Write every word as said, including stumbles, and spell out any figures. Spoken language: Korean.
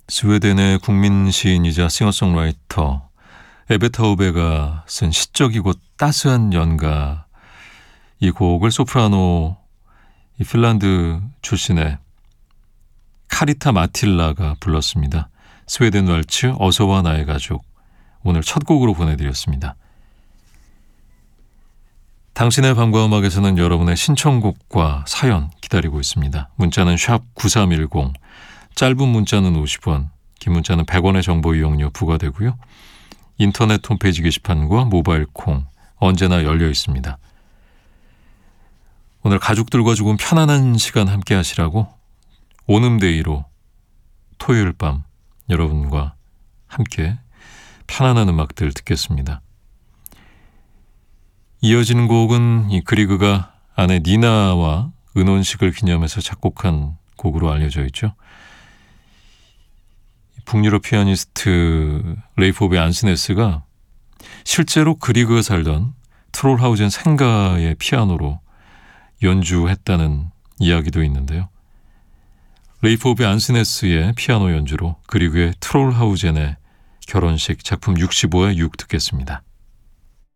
스웨덴의 국민 시인이자 싱어송라이터 에베타우베가 쓴 시적이고 따스한 연가, 이 곡을 소프라노 이 핀란드 출신의 카리타 마틸라가 불렀습니다. 스웨덴 왈츠 어서와 나의 가족, 오늘 첫 곡으로 보내드렸습니다. 당신의 밤과 음악에서는 여러분의 신청곡과 사연 기다리고 있습니다. 문자는 샵 구삼일공, 짧은 문자는 오십 원, 긴 문자는 백 원의 정보 이용료 부과되고요. 인터넷 홈페이지 게시판과 모바일 콩 언제나 열려 있습니다. 오늘 가족들과 조금 편안한 시간 함께 하시라고 오눔데이로 토요일 밤 여러분과 함께 편안한 음악들 듣겠습니다. 이어지는 곡은 이 그리그가 아내 니나와 은혼식을 기념해서 작곡한 곡으로 알려져 있죠. 북유럽 피아니스트 레이포베 안스네스가 실제로 그리그가 살던 트롤하우젠 생가의 피아노로 연주했다는 이야기도 있는데요. 레이포베 안스네스의 피아노 연주로 그리그의 트롤하우젠의 결혼식 작품 육십오의 육 듣겠습니다.